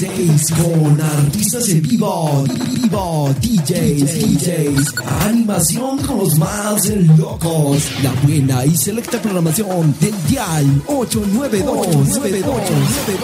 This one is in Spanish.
Con artistas en vivo, DJs, animación con los más locos, la buena y selecta programación del dial 892.